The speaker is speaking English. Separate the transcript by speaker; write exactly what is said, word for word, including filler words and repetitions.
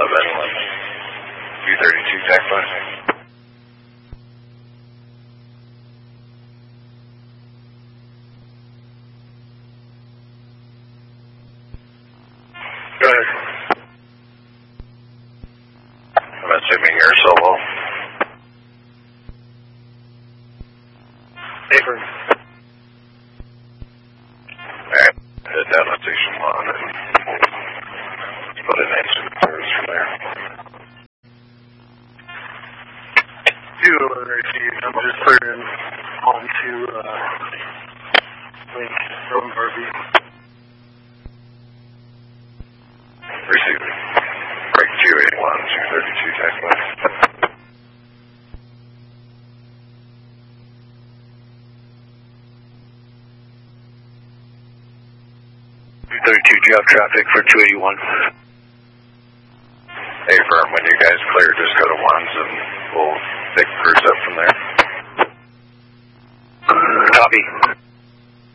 Speaker 1: eleven. two thirty-two, taxi.
Speaker 2: Go ahead.
Speaker 1: I'm assuming you're solo.
Speaker 2: Paper.
Speaker 1: Alright, head down to station one and let's put an answer to service from there.
Speaker 2: Two eleven eighteen, I'm just clearing on to uh, Link from Harvey.
Speaker 1: Receiving. Break two eighty-one, two thirty-two, taxi.
Speaker 2: two thirty-two, do you have traffic for two eighty-one?
Speaker 1: Hey, firm, when you guys clear, just go to ones and we'll take cruise up from there.
Speaker 2: Copy.